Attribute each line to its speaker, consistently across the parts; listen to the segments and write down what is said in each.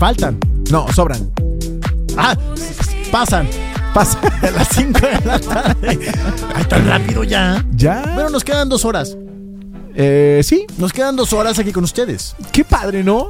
Speaker 1: faltan.
Speaker 2: No, sobran.
Speaker 1: Pasan de las 5 de la tarde. Ay, tan rápido ya.
Speaker 2: ¿Ya?
Speaker 1: Bueno, nos quedan 2 horas.
Speaker 2: Sí.
Speaker 1: Nos quedan 2 horas aquí con ustedes.
Speaker 2: Qué padre, ¿no?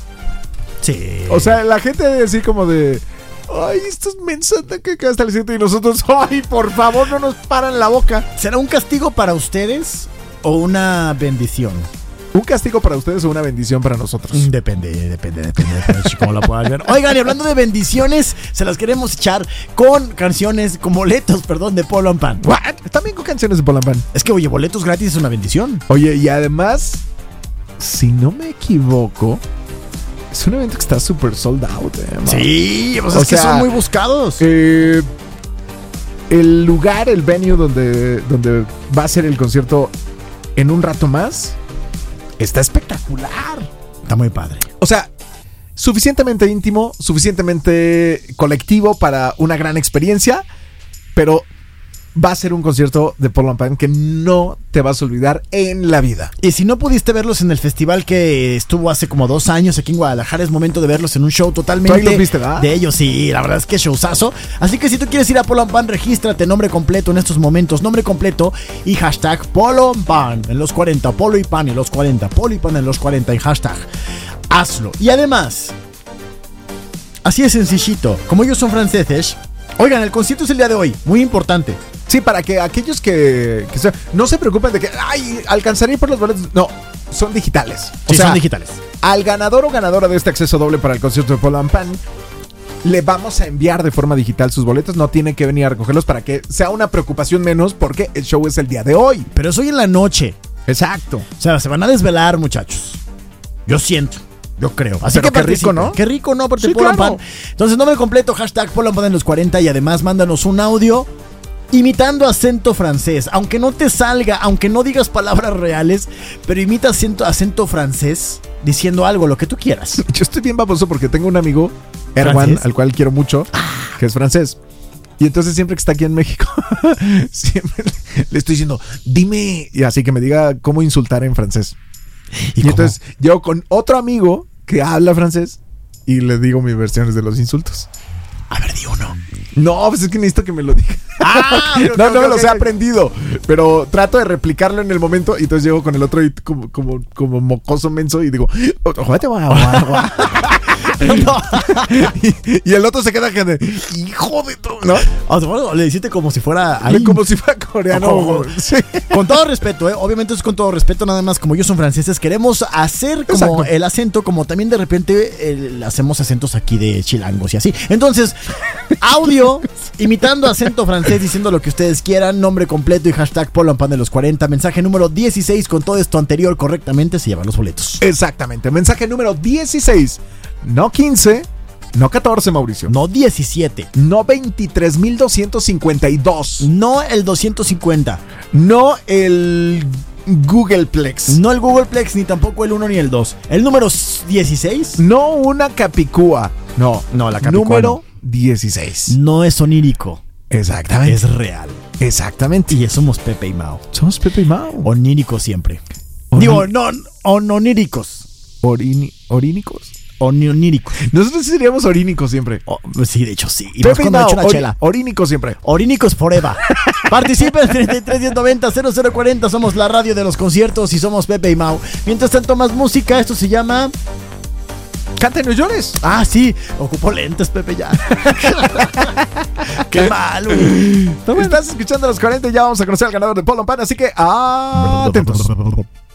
Speaker 1: Sí.
Speaker 2: O sea, la gente debe decir como de... Ay, estos mensos que hasta el 7 y nosotros... Ay, por favor, no nos paran la boca.
Speaker 1: ¿Será un castigo para ustedes o una bendición?
Speaker 2: ¿Un castigo para ustedes o una bendición para nosotros?
Speaker 1: Depende cómo la puedan ver. Oigan, y hablando de bendiciones, se las queremos echar con canciones, con boletos, de Polo and Pan.
Speaker 2: ¿What? También con canciones de Polo and Pan.
Speaker 1: Es que, oye, boletos gratis es una bendición.
Speaker 2: Oye, y además, si no me equivoco, es un evento que está súper sold out.
Speaker 1: Sí, pues es que son muy buscados.
Speaker 2: El lugar, el venue donde va a ser el concierto en un rato más, está espectacular.
Speaker 1: Está muy padre.
Speaker 2: O sea, suficientemente íntimo, suficientemente colectivo para una gran experiencia, pero va a ser un concierto de Polo and Pan que no te vas a olvidar en la vida.
Speaker 1: Y si no pudiste verlos en el festival que estuvo hace como 2 años aquí en Guadalajara, es momento de verlos en un show totalmente.
Speaker 2: ¿Tú ahí los viste, verdad?
Speaker 1: De ellos, sí, la verdad es que showzazo. Así que si tú quieres ir a Polo and Pan, regístrate, nombre completo en estos momentos, nombre completo y hashtag Polo and Pan en los 40, Polo y Pan en los 40, Polo y Pan en los 40 y hashtag. Hazlo. Y además, así de sencillito, como ellos son franceses, oigan, el concierto es el día de hoy, muy importante.
Speaker 2: Sí, para que aquellos que no se preocupen de que, ay, alcanzaré por los boletos. No, son digitales.
Speaker 1: O sea, son digitales.
Speaker 2: Al ganador o ganadora de este acceso doble para el concierto de Polo and Pan, le vamos a enviar de forma digital sus boletos. No tiene que venir a recogerlos para que sea una preocupación menos, porque el show es el día de hoy.
Speaker 1: Pero es hoy en la noche.
Speaker 2: Exacto.
Speaker 1: O sea, se van a desvelar, muchachos. Yo siento. Yo creo. Así
Speaker 2: pero
Speaker 1: que
Speaker 2: qué rico, ¿no?
Speaker 1: Qué rico, ¿no? Porque
Speaker 2: Sí,
Speaker 1: Polo and
Speaker 2: claro.
Speaker 1: Pan. Entonces, nombre completo, hashtag Polo and Pan en los 40 y además mándanos un audio imitando acento francés. Aunque no te salga, aunque no digas palabras reales, pero imita acento francés diciendo algo, lo que tú quieras.
Speaker 2: Yo estoy bien baboso porque tengo un amigo, Erwan,
Speaker 1: ¿Francés?
Speaker 2: al cual quiero mucho, que es francés. Y entonces siempre que está aquí en México, siempre le estoy diciendo, dime, y así que me diga cómo insultar en francés. Y entonces llego con otro amigo que habla francés y le digo mis versiones de los insultos.
Speaker 1: A ver, di uno.
Speaker 2: No, pues es que necesito que me lo diga. No me los he aprendido, pero trato de replicarlo en el momento y entonces llego con el otro y como mocoso menso y digo,
Speaker 1: No.
Speaker 2: y el otro se queda que hijo de todo, ¿no?
Speaker 1: O sea, bueno, le dijiste como si fuera ahí.
Speaker 2: Como si fuera coreano. Sí.
Speaker 1: Con todo respeto, obviamente es con todo respeto, nada más como ellos son franceses, queremos hacer como
Speaker 2: Exacto.
Speaker 1: el acento, como también de repente hacemos acentos aquí de chilangos y así. Entonces, audio imitando acento francés, diciendo lo que ustedes quieran, nombre completo y hashtag Polo and Pan de los 40, mensaje número 16 con todo esto anterior correctamente, se llevan los boletos.
Speaker 2: Exactamente, mensaje número 16, no 15, no 14, Mauricio.
Speaker 1: No 17.
Speaker 2: No 23,252.
Speaker 1: No el 250.
Speaker 2: No el Googleplex.
Speaker 1: No el Googleplex, ni tampoco el 1 ni el 2. El número 16.
Speaker 2: No una Capicúa. No,
Speaker 1: la Capicúa
Speaker 2: número 16.
Speaker 1: No es onírico.
Speaker 2: Exactamente.
Speaker 1: Es real.
Speaker 2: Exactamente.
Speaker 1: Y somos Pepe y Mao.
Speaker 2: Somos Pepe y Mao.
Speaker 1: Oníricos siempre.
Speaker 2: Oni-
Speaker 1: Digo, no, oníricos.
Speaker 2: ¿Orínicos?
Speaker 1: Oníricos.
Speaker 2: Nosotros seríamos orínicos siempre.
Speaker 1: Sí, de hecho sí. Y
Speaker 2: Pepe
Speaker 1: más
Speaker 2: y
Speaker 1: cuando
Speaker 2: Mao,
Speaker 1: he hecho una chela.
Speaker 2: orínicos siempre.
Speaker 1: Orínicos forever. Participa en 33 1090 0040. Somos la radio de los conciertos y somos Pepe y Mao. Mientras tanto, más música. Esto se llama...
Speaker 2: Canta y no llores.
Speaker 1: Ah, sí. Ocupo lentes, Pepe, ya. Qué mal, güey.
Speaker 2: Estás escuchando los 40 y ya vamos a conocer al ganador de Polo and Pan, así que atentos.